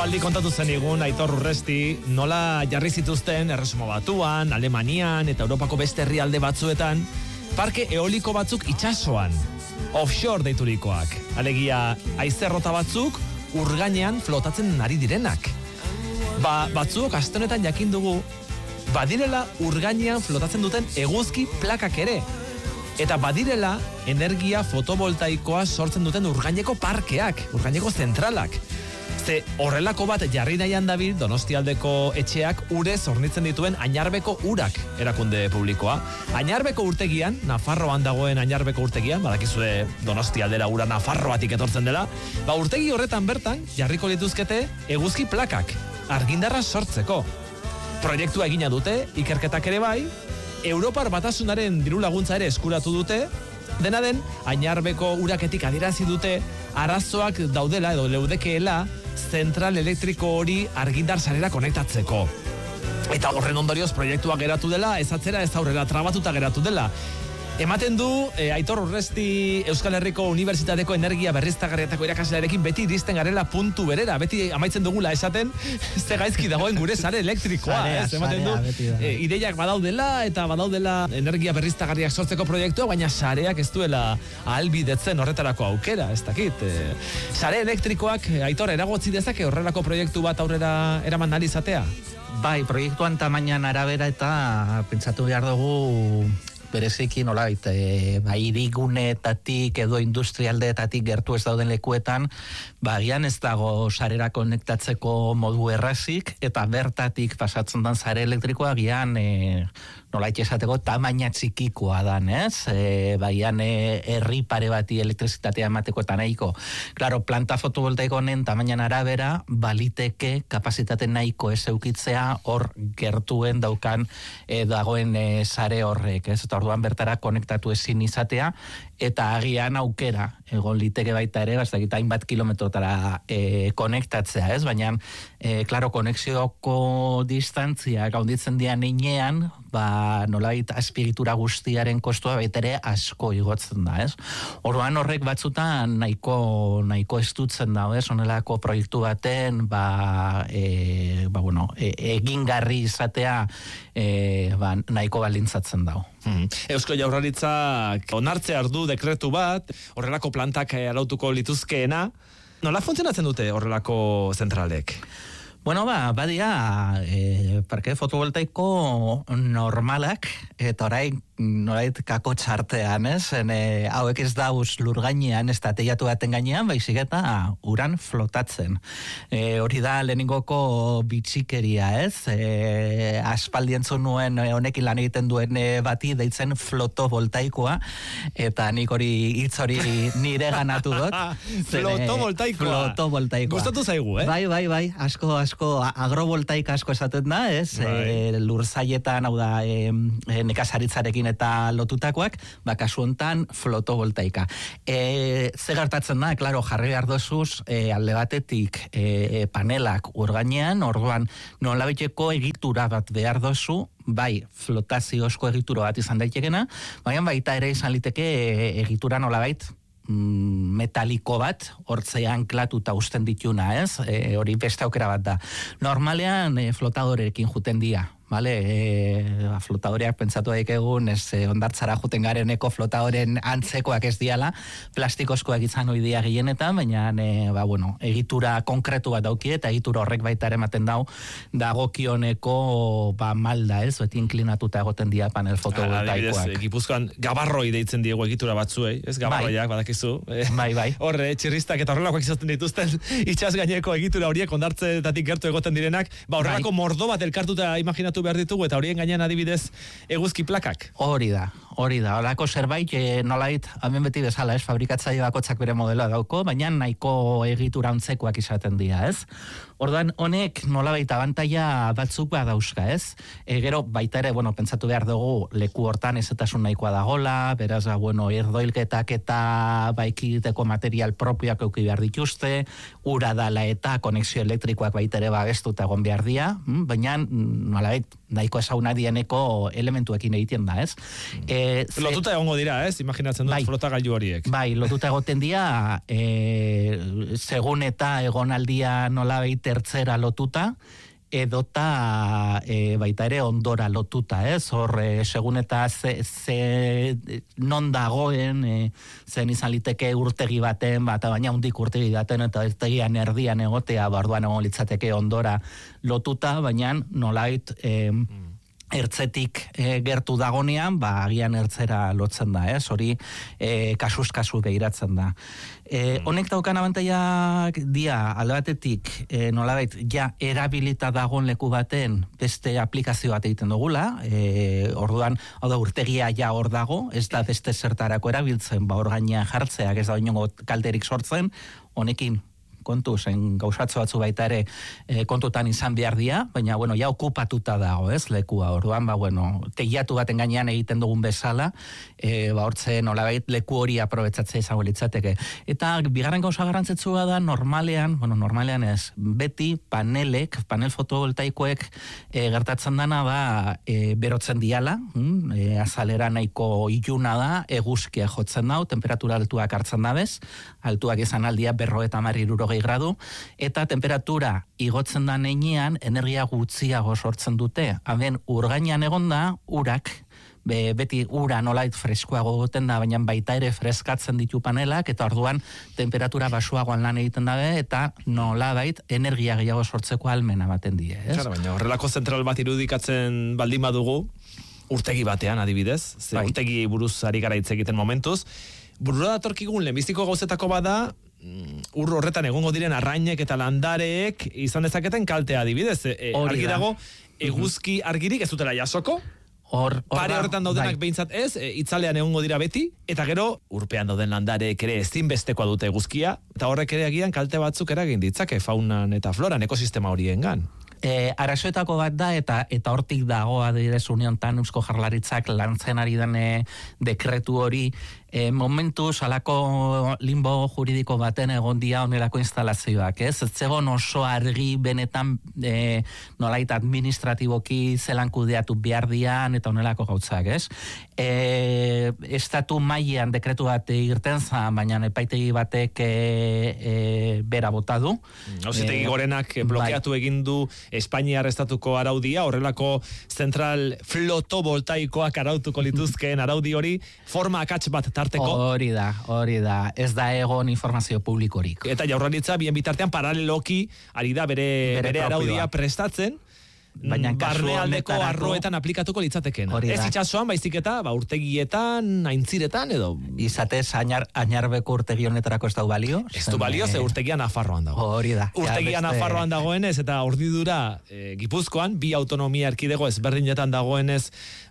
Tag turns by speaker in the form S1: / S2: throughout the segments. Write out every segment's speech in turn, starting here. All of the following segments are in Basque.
S1: Aspaldi kontatu zen igun Aitor Urresti nola jarri zituzten Erresuma Batuan, Alemanian eta Europako beste herrialde batzuetan parke eoliko batzuk itsasoan, offshore deiturikoak. Alegia, haizerrota batzuk urgainean flotatzen ari direnak. Batzuok aste honetan jakin dugu badirela urgainean flotatzen duten eguzki plakak ere. Eta badirela energia fotovoltaikoa sortzen duten urgaineko parkeak, urgaineko zentralak. Ze horrelako bat jarri nahian dabil Donostialdeko etxeak urez hornitzen dituen Añarbeko urak erakunde publikoa. Añarbeko urtegian, Nafarroan dagoen Añarbeko urtegian, badakizue Donostialdera ura Nafarroatik etortzen dela, urtegi horretan bertan jarriko lituzkete eguzki plakak, argindarra sortzeko. Proiektua egina dute, ikerketak ere bai, Europar Batasunaren diru laguntza ere eskuratu dute, dena den, Añarbeko uraketik adierazi dute arazoak daudela edo leudekeela zentral elektriko hori argindar sarera konektatzeko. Eta horren ondorioz proiektua geratu dela, ez atzera ez aurrera, trabatuta geratu dela. Ematen du, Aitor Urresti Euskal Herriko Unibertsitateko energia berriztagarrietako irakaslearekin beti iristen garela puntu berera, beti amaitzen dugula esaten, ze gaizki dagoen gure sare elektrikoa. Ematen du, ideiak badaudela eta badaudela energia berriztagarriak sortzeko proiektua, baina sareak ez duela ahalbidetzen horretarako aukera, ez dakit. Sare elektrikoak, Aitor, eragotzi dezake horrelako proiektu bat aurrera eraman nahi izatea?
S2: Bai, proiektuan tamainan arabera eta pentsatu behar dugu bereziki nolait, hirigunetatik edo industrialdeetatik gertu ez dauden lekuetan, agian ez dago sarera konektatzeko modu errazik, eta bertatik pasatzen den sare elektrikoa agian nolait esateko tamaina txikikoa dan, ez? Agian herri pare bati elektrizitatea emateko eta nahiko. Claro, planta fotovoltaiko honen tamainan arabera baliteke kapazitate nahiko ez eukitzea hor gertuen daukan dagoen sare horrek, ez? Eta orduan bertara konektatu ezin izatea, eta agian aukera egon liteke baita ere, ez hainbat kilometrotara konektatzea, ez? Baina, klaro, konexioko distantzia gaunditzen dian inean, nolait azpiegitura guztiaren kostua baita ere asko igotzen da, ez? Orduan horrek batzutan nahiko estutzen da, ez? Honelako proiektu baten, egingarri izatea nahiko balintzatzen dago.
S1: Eusko Jaurlaritzak onartzea ardu dekretu bat, horrelako plantak arautuko lituzkeena. Nola funtzionatzen dute horrelako zentralek?
S2: Bueno, badia parke fotovoltaiko normalak, eta orain norait kako txartean, ez? Hauek ez dauz lurgainean, ez da teiatu baten gainean, baizik eta uran flotatzen. Hori da leheningoko bitxikeria, ez? Aspaldi entzun nuen honekin lan egiten duen bati deitzen flotovoltaikoa, eta nik hitz hori nire ganatu dut.
S1: Flotovoltaikoa.
S2: Flotovoltaikoa.
S1: Gustatu zaigu,
S2: Bai, asko agrovoltaika asko esaten da, ez? Lurzaietan, hau da, nekazaritzarekin eta lotutakoak, kasu hontan fotovoltaika. Ze gertatzen da, klaro, jarri behar dozuz, alde batetik panelak urgainean, orduan nolabiteko egitura bat behar dozu, bai, flotaziozko egitura bat izan daitekena, baina baita ere izan liteke egitura nolabait metaliko bat, hortzean klatuta usten dituna, ez? Hori beste aukera bat da. Normalean flotadorekin juten dia, vale? Flotadoreak pentsatu daik egun, ondartzara juten gareneko flotadoren antzekoak ez diala, plastikozkoak izan hoi dia gehienetan, baina, egitura konkretu bat dauki, eta egitura horrek baita ere ematen dagokioneko malda, ez? Beti inklinatuta egoten dia panel fotovoltaikoak.
S1: Adibidez, Gipuzkoan gabarroi deitzen diegu egitura batzuei, ez? Gabarroiak, badakizu.
S2: Bai.
S1: Horre, txirristak eta horrelakoak izaten dituzten itxas gaineko egitura horiek ondartzetatik gertu egoten direnak, horrelako mordo bat elkartuta imaginatu behar ditugu, eta horien gainean adibidez eguzki plakak.
S2: Hori da, horako zerbait, nolait, hemen beti bezala, ez, fabrikatzaile bakoitzak bere modeloa dauko, baina nahiko egitura ontzekoak izaten dira, ez? Orduan, honek nolabait abantaila batzuk badauzka, ez? Gero, baita ere, pentsatu behar dugu, leku hortan ezetasun nahikoa dagola, beraz, erdoilketak eta baikiteko material propioak euki behar dituzte, ura dala eta konexio elektrikoak baita ere babestuta egon behar dia, baina, nolabait, nahiko esauna dieneko elementuekin egiten da, ez?
S1: Lotuta egongo dira, imaginatzen dut flotagailu horiek.
S2: Bai, lotuta egoten dira, segun eta egonaldia nolabait tertzera lotuta, edota baita ere ondora lotuta, hor segun eta non dagoen zen izan liteke urtegi baten, baina hundik urtegi baten eta urtegian erdian egotea, barduan egon litzateke ondora lotuta, baina nolait ertzetik gertu dagonean, agian ertzera lotzen da, hori kasuz-kasu behiratzen da. Honek daukan abantaiak dia, alde batetik, nolabait, erabilita dagoen leku baten beste aplikazio bat egiten dugula, orduan, hau da, urtegia hor dago, ez da beste zertarako erabiltzen, hor gainean jartzeak, ez da inongo kalterik sortzen, honekin, kontu, zen gauzatzo batzu baita ere kontutan izan behar dia, baina, okupatuta dago, lekua, orduan, tegiatu baten gainean egiten dugun bezala, hortze nolabait leku hori aprobetzatzea izango litzateke. Eta bigarren gauza garrantzitsua da, normalean ez, beti panel fotovoltaikoek gertatzen dana berotzen diala, azalera nahiko iluna da, eguzkia jotzen dau, temperatura altuak hartzen dabez, altuak izan aldia 50-60 gradu, eta temperatura igotzen da neinean, energia gutxiago sortzen dute. Haben, urgainan egonda, urak, beti ura nolait freskoago goten da, baina baita ere freskatzen ditu panelak, eta orduan temperatura basuagoan lan egiten dabe, eta nolabait energia gehiago sortzeko almena baten die.
S1: Baina horrelako zentral bat irudikatzen baldin badugu, urtegi batean adibidez, urtegi buruz ari gara hitz egiten momentuz, burura datorkigun lehenbiziko gauzetako bada, ur horretan egongo diren arrainek eta landareek izan dezaketen kaltea adibidez. Argi dago, eguzki argirik ez dutela jasoko, pare horretan daudenak behintzat ez, itzalean egongo dira beti, eta gero urpean dauden landareek ere ezinbestekoa dute eguzkia, eta horrek ere agian kalte batzuk eragin ditzake faunan eta floran ekosistema horiengan.
S2: Arazoetako bat da, eta hortik dago adibidez uniontan Eusko Jaurlaritzak lantzen ari den dekretu hori, momentuz alako limbo juridiko baten egon dia onelako instalazioak, ez? Zegon oso argi benetan nolait administratiboki zelan kudeatu behar dian eta onelako gautzak, ez? Estatu mailean dekretu bat irten zan, baina epaitegi batek bera bota du.
S1: Auzitegi gorenak blokeatu egin du Espainiar estatuko araudia, horrelako zentral fotovoltaikoak arautuko lituzkeen araudi hori, forma akats bat tarteko.
S2: Hori da, ez da egon informazio publikorik.
S1: Eta Jaurlaritza bien bitartean paraleloki ari da bere araudia prestatzen, baina barnealdeko arroetan aplikatuko litzatekeen. Ez itxasoan, baizik eta urtegietan, aintziretan, edo...
S2: Izatez, ainarbeko urtegi honetarako ez dau balio?
S1: Ez du balio, ze urtegia Nafarroan dago.
S2: Hori da.
S1: Urtegia Nafarroan dagoenez, eta ordidura Gipuzkoan, bi autonomia erkidego ezberdinetan dagoenez,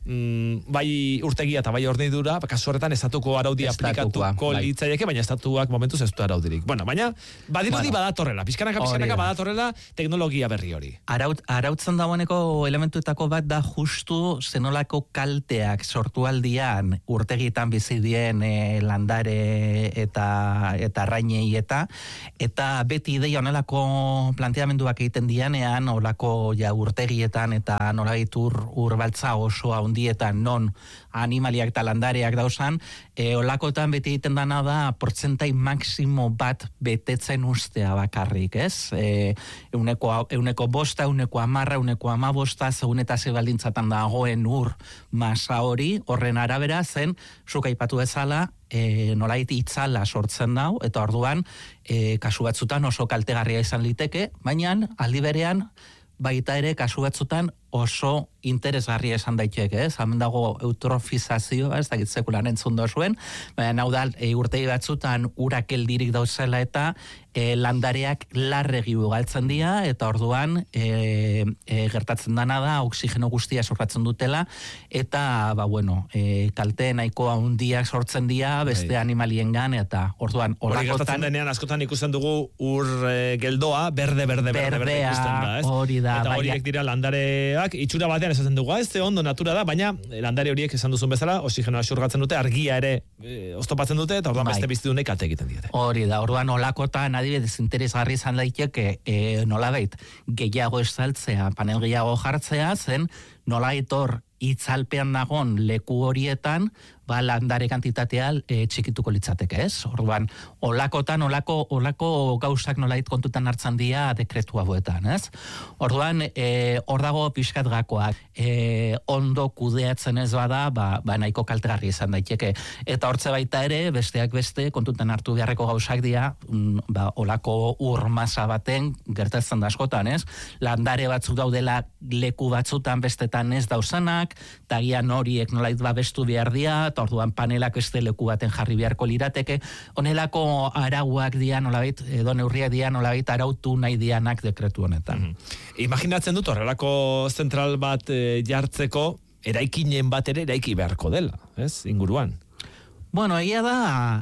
S1: bai urtegia eta bai ordidura, kasu horretan estatuko araudia aplikatuko litzaieke, baina estatuak momentuz ez du araudirik. Baina, badirudi badatorrela, pixkanaka badatorrela teknologia berri hori.
S2: Arautzen dagoeneko elementuetako bat da justu zenolako kalteak sortu aldian urtegietan bizidien landare eta rainei eta beti ideia onelako planteamenduak egiten dianean, olako urtegietan eta nolabait urbaltza oso handietan non animaliak eta landareak dauzan, olakotan beti egiten dana da portzentai maksimo bat betetzen ustea bakarrik, ez? Euneko 5, euneko 10, 10, euneko 15, segun eta ze baldintzatan dagoen ur masa hori, horren arabera zen, zuk aipatu bezala, nolait itzala sortzen dau, eta orduan, kasu batzutan oso kaltegarria izan liteke, baina aldi berean, baita ere kasu batzutan oso interesgarria esan daiteke, ez? Hemen dago eutrofizazioa, ez dakit sekulan entzun dozuen, baina hau da, urtegi batzutan urak eldirik dauzela eta landareak larregi ugaltzen dira, eta orduan gertatzen dana da, oksigeno guztia sorratzen dutela, eta, kalte nahiko handiak sortzen dira, beste animaliengan, eta orduan,
S1: hori gertatzen denean, askotan ikusten dugu ur geldoa, berde ikusten da, ez?
S2: Hori da,
S1: eta horiek dira landareak, itxura batean esaten dugu, ez ondo natura da, baina landare horiek esan duzun bezala, oxigenoa xurgatzen dute, argia ere oztopatzen dute, eta orduan beste biztidunek kalte egiten diete.
S2: Hori da, orduan olakotan adibidez interesgarri izan daiteke nolabait gehiago estaltzea, panel gehiago jartzea, zen nola etor itzalpean nagon leku horietan, landare kantitatea txikituko litzateke, ez? Orduan, olako gauzak nolait kontutan hartzen dira dekretu hauetan, ez? Orduan, hor dago pixkat gakoak, ondo kudeatzen ez bada, nahiko kaltegarri izan daiteke. Eta hortze baita ere, besteak beste, kontutan hartu beharreko gauzak dira, olako urmasa baten gertatzen da askotan, ez? Landare batzuk daudela leku batzutan bestetan ez dauzenak, tagian horiek nolait babestu behar dira, eta orduan panelak beste leku baten jarri beharko lirateke, honelako arauak dira nolabait, edo neurriak dira nolabait arautu nahi dianak dekretu honetan.
S1: Imaginatzen dut horrelako zentral bat jartzeko, eraikinen bat ere eraiki beharko dela, ez, inguruan?
S2: Bueno, egia da,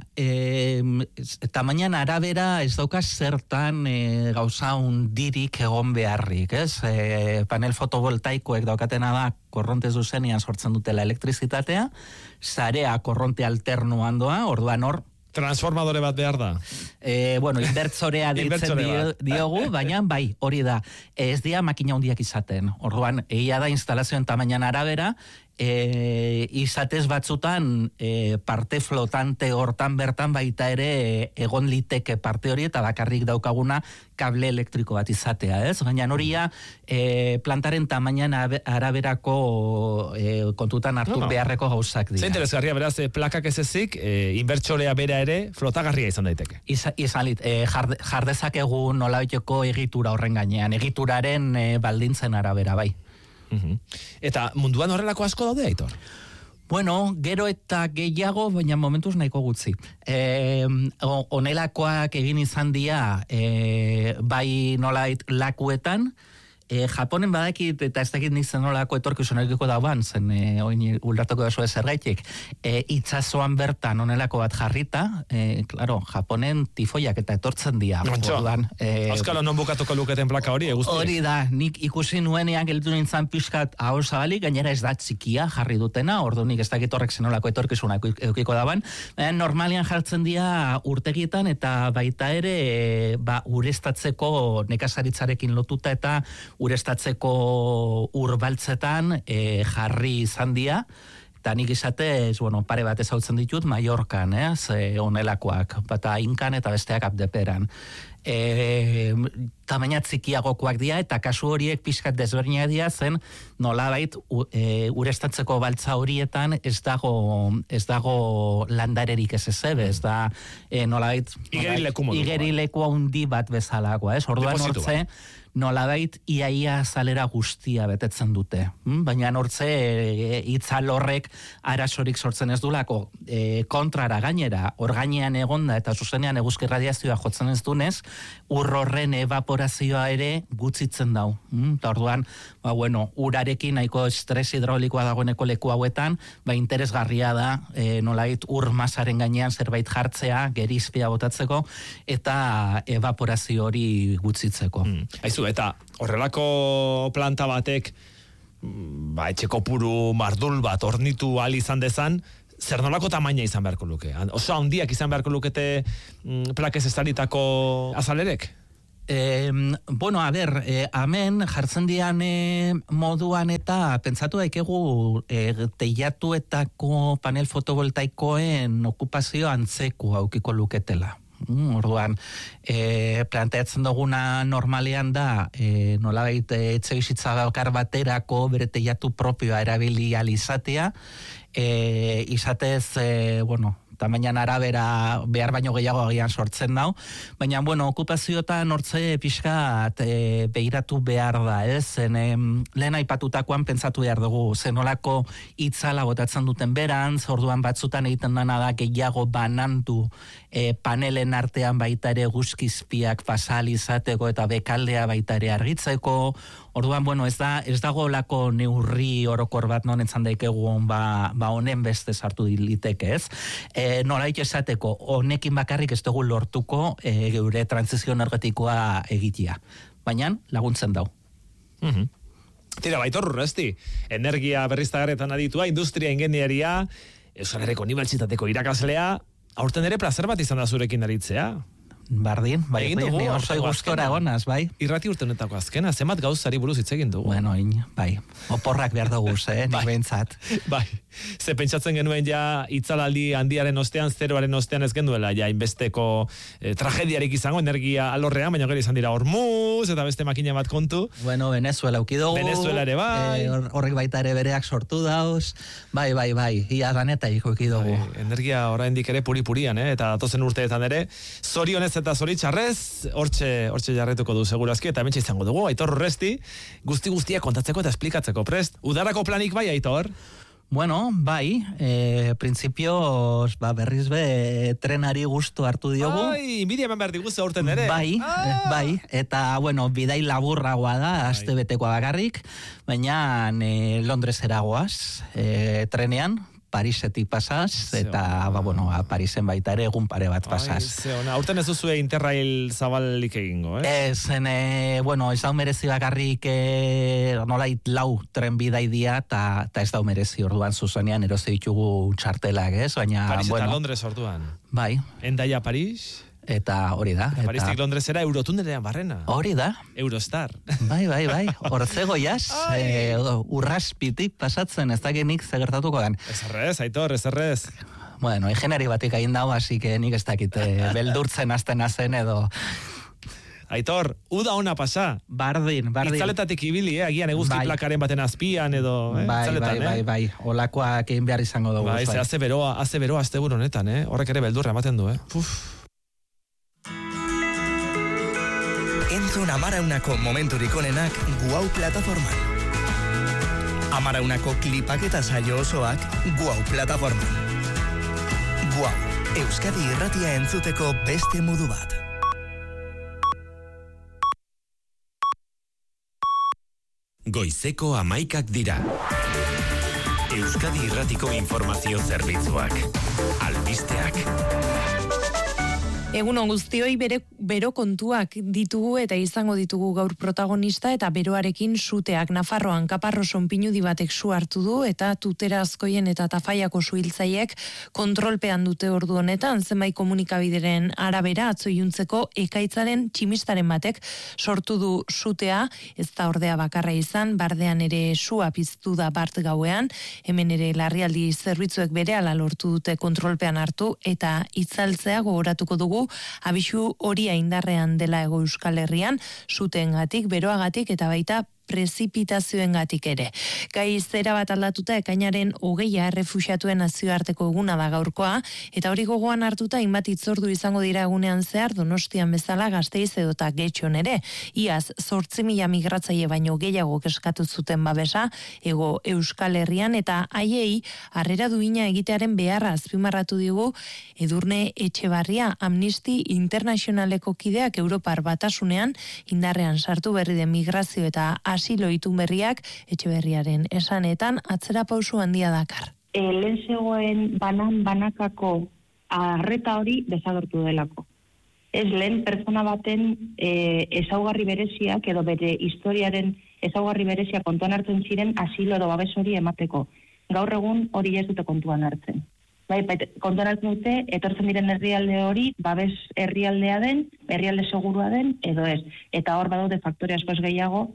S2: tamainan arabera ez daukaz zertan gauza hundirik egon beharrik, ez? Panel fotovoltaikoek daukatena da korronte zuzenean sortzen dutela elektrizitatea, sarea korronte alternuan doa, orduan hor,
S1: transformadore bat behar da?
S2: Bueno, inbertzorea deitzen diogu, baina bai, hori da, ez dira makina hundiak izaten. Orduan, egia da instalazioen tamainan arabera, izatez batzutan parte flotante hortan bertan baita ere egon liteke parte hori eta bakarrik daukaguna kable elektriko bat izatea, ez? Baina horia plantaren tamainan araberako kontutan hartu beharreko gauzak dira.
S1: Zein interesgarria, beraz, plakak ez ezik, inbertsorea bera ere flotagarria izan daiteke.
S2: Izalit, jardezakegu nolabaiteko egitura horren gainean, egituraren baldintzen arabera, bai.
S1: Eta munduan horrelako asko daude, Aitor?
S2: Bueno, gero eta gehiago, baina momentuz nahiko gutxi. Honelakoak egin izan dira, bai nolait lakuetan, Japonen badakit, eta ez dakit nizen nolako etorkizunekiko dauan, zen oin ulertuko dazu zergaitik, itsasoan bertan onelako bat jarrita, claro, Japonen tifoiak eta etortzen dira.
S1: Auskalo non bukatuko luketen plaka hori, eguzti?
S2: Hori da, nik ikusi nuenean gelditu nintzen pixkat ahol zabalik, gainera ez da txikia jarri dutena, ordu nik ez dakit horrek zenolako etorkizunak edukiko dauan, normalian jartzen dira urtegietan eta baita ere ureztatzeko nekazaritzarekin lotuta eta urestatzeko urbaltzetan jarri izan dira, eta nik izatez, pare bat ezautzen ditut, Mallorcan, onelakoak, bata Inkan eta besteak Abdeperan. Tamaina txikiagokoak dira, eta kasu horiek pixkat desberdinak dira zen, nolabait urestatzeko baltza horietan ez dago landarerik ez ezebe, ez da nolabait igerileku handi bat bezalakoa, ez? Orduan hortze, nolabait iaia zalera guztia betetzen dute. Baina hortze itzal horrek arazorik sortzen ez dulako kontrara gainera, hor gainean egonda eta zuzenean eguzki radiazioa jotzen ez dunez, horren evaporazioa ere gutxitzen dau. Eta orduan, urarekin nahiko estres hidraulikoa dagoeneko leku hauetan, interesgarria da nolabait ur masaren gainean zerbait jartzea, gerizpia botatzeko, eta evaporazio hori gutxitzeko.
S1: Aizu, eta horrelako planta batek etxeko puru mardul bat ornitu ahal izan dezan, zer nolako tamaina izan beharko luke? Oso handiak izan beharko lukete plakez estaritako azalerek? Hemen jartzen dian moduan eta pentsatu daikegu teiatuetako panel fotovoltaikoen okupazio antzeko aukiko luketela. Orduan, planteatzen duguna normalean da, nolabait etxe bizitza bakar baterako bere teiatu propioa erabili alizatea, izatez, tamainan arabera behar baino gehiago agian sortzen dau, baina, okupazioetan hortze pixkat behiratu behar da, ez? Lehen aipatutakoan pentsatu behar dugu, zenolako itzala botatzen duten berantz, orduan batzutan egiten dana da gehiago banandu panelen artean baita ere guzkizpiak pasal izateko eta bekaldea baita ere argitzeko, orduan, ez dago lako neurri orokor bat non entzan daikegu honen beste sartu liteke, ez? Nolait esateko, honekin bakarrik ez dugu lortuko geure transizio energetikoa egitea. Baina laguntzen dau. Tira, Aitor Urresti, energia berriztagarrietan aditua, industria ingeniaria, Euskal Herriko Unibertsitateko irakaslea, aurten ere plazer bat izan da zurekin aritzea.
S2: Bardin, bai,
S1: ni
S2: oso gustora egonaz, bai.
S1: Irrati urte honetako azkena, zenbat gauzari buruz hitz egin dugu.
S2: Bueno, bai, oporrak behar dugu, nik behintzat.
S1: Bai, ze pentsatzen genuen ja itzalaldi handiaren ostean, zeroaren ostean ez genduela, ja inbesteko tragediarik izango, energia alorrean, baina gero izan dira Hormuz, eta beste makina bat kontu.
S2: Bueno, Venezuela ukidugu.
S1: Venezuela ere bai.
S2: Horrek baita ere bereak sortu dauz. Bai, ia daneta ukidugu.
S1: Energia oraindik ere puri-purian, eta datozen urteetan ere, zorionez eta zoritxarrez, hortxe jarretuko du segurazki, eta hementxe izango dugu, Aitor Urresti, guztia kontatzeko eta esplikatzeko prest. Udarako planik bai, Aitor?
S2: Bueno, bai, printzipioz, berriz trenari gustu hartu diogu.
S1: Ai, inbidia eman behar diguzu aurten ere.
S2: Bai, eta, bueno, bidai laburragoa da, aste betekoa bakarrik, baina Londresera goaz, trenean, Parisetik pasaz, eta, Parisen baita ere egun pare bat pasaz.
S1: Aurten ez duzue Interrail zabalik egingo,
S2: Ez dau merezi bakarrik nolait lau trenbidai dia, eta ez dau merezi orduan zuzenean eroze ditugu txartelak, ez? Baina,
S1: Paris eta Londres orduan.
S2: Bai.
S1: Endaia Paris.
S2: Eta hori da.
S1: Paristik Londresera Eurotunelean barrena.
S2: Hori da.
S1: Eurostar.
S2: Bai. Hortzego jaz, urraspitik pasatzen ez dakinik zegertatuko dan.
S1: Ez Aitor, ez.
S2: Bueno, ingeneri batik egin dago, así que nik ez dakite beldurtzen azten azen edo...
S1: Aitor, uda ona pasa.
S2: Bardin.
S1: Itzaletatik ibili, agian eguzki plakaren baten azpian edo...
S2: Bai. Olakoak egin behar izango dugu.
S1: Bai, haze beroa asteburu honetan, horrek ere beldurra ematen du,
S3: Entzun Amaraunako momenturik onenak Guau plataforman. Amaraunako klipak eta saio osoak Guau plataforman. Guau, Euskadi irratia entzuteko beste modu bat.
S4: Goizeko 11 dira. Euskadi irratiko informazio zerbitzuak. Albisteak.
S5: Egun on guztioi bero kontuak ditugu eta izango ditugu gaur protagonista eta beroarekin suteak. Nafarroan Kaparro sonpinudi batek su hartu du eta Tutera Azkoien eta Tafaiako suhiltzaileek kontrolpean dute ordu honetan. Zenbait komunikabideren arabera atzo iluntzeko ekaitzaren tximistaren batek sortu du sutea, ez da ordea bakarra izan, bardean ere sua piztu da bart gauean, hemen ere larrialdi zerbitzuek berehala lortu dute kontrolpean hartu eta itzaltzea gogoratuko dugu abisu horia indarrean dela Hego Euskal Herrian, suteengatik, beroagatik eta baita prezipitazioengatik ere. Gai zera bat aldatuta ekainaren 20 errefuxiatuen nazioarteko eguna da gaurkoa, eta hori gogoan hartuta hainbat hitzordu izango dira egunean zehar Donostian bezala Gasteiz edota Getxon ere. Iaz 8.000 migratzaile baino gehiago eskatu zuten babesa Hego Euskal Herrian eta haiei harrera duina egitearen beharra azpimarratu digu Edurne Etxebarria, Amnesty Internationaleko kideak Europar Batasunean indarrean sartu berri den migrazio eta asilo itun berriak Etxeberriaren esanetan atzera pausu handia dakar.
S6: Lehen zegoen banakako arreta hori desagertu delako. Ez lehen pertsona baten ezaugarri bereziak edo bere historiaren ezaugarri bereziak kontuan hartzen ziren asilo edo babes hori emateko. Gaur egun hori ez dute kontuan hartzen. Kontuan hartzen dute, etortzen diren herrialde hori, babes herrialdea den, herrialde segurua den, edo ez. Eta hor badaude faktore askoz gehiago,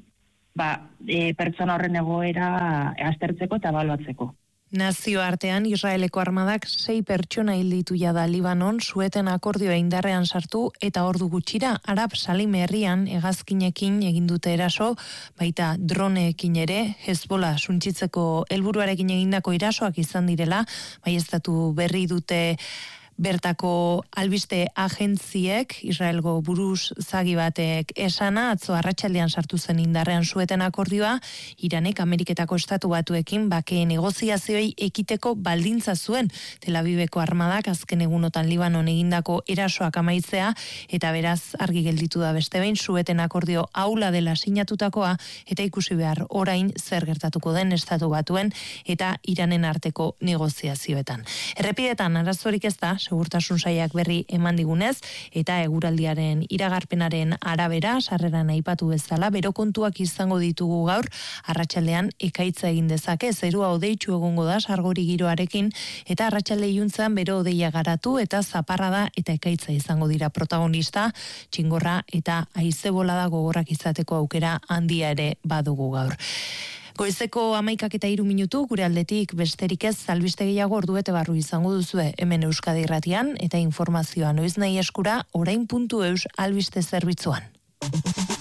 S6: pertsona horren egoera aztertzeko eta ebaluatzeko.
S5: Nazioartean Israeleko armadak 6 pertsona hil ditu jada Libanon sueten akordioa indarrean sartu eta ordu gutxira Arab Salim herrian hegazkinekin egin dute eraso, baita droneekin ere Hezbollah suntsitzeko helburuarekin egindako erasoak izan direla, baieztatu berri dute bertako albiste agentziek, Israelgo buruz zagi batek esana, atzo arratsaldean sartu zen indarrean sueten akordioa, Iranek Ameriketako estatu batuekin bake negoziazioei ekiteko baldintza zuen Tel Aviveko armadak azken egunotan Libanon egindako erasoak amaitzea, eta beraz argi gelditu da beste behin sueten akordio aula dela sinatutakoa, eta ikusi behar orain zer gertatuko den estatu batuen eta Iranen arteko negoziazioetan. Errepidetan arazorik ez da, segurtasun sailak berri eman digunez, eta eguraldiaren iragarpenaren arabera, sarreran aipatu bezala, bero kontuak izango ditugu gaur, arratsaldean ekaitza egin dezake, zerua hodeitsu egongo da sargori giroarekin, eta arratsalde iluntzean bero hodeia garatu, eta zaparrada eta ekaitza izango dira protagonista, txingorra eta haize bolada gogorrak izateko aukera handia ere badugu gaur. Goizeko 11:03 gure aldetik besterik ez, albiste gehiago orduete barru izango duzue hemen Euskadi Irratian, eta informazioa noiz nahi eskura orain.eus albiste zerbitzuan.